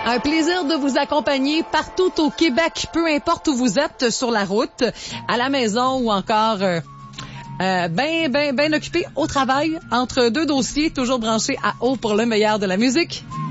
Un plaisir de vous accompagner partout au Québec, peu importe où vous êtes, sur la route, à la maison ou encore ben occupé au travail, entre deux dossiers, toujours branchés à haut pour le meilleur de la musique.